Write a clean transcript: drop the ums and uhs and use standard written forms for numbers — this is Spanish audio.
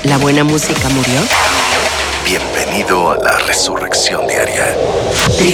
¿La buena música murió? Bienvenido a la Resurrección Diaria.